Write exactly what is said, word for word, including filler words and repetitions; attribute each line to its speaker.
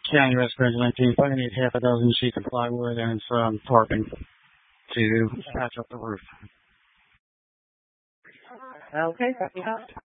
Speaker 1: County Rescue nineteen. If I need half a dozen sheets of plywood and some tarping to patch up the roof.
Speaker 2: Okay, copy that.